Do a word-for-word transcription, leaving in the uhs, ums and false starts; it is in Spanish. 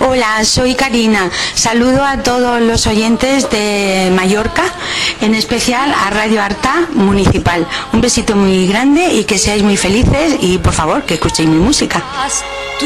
Hola, soy Karina. Saludo a todos los oyentes de Mallorca, en especial a Radio Artà Municipal. Un besito muy grande y que seáis muy felices y, por favor, que escuchéis mi música.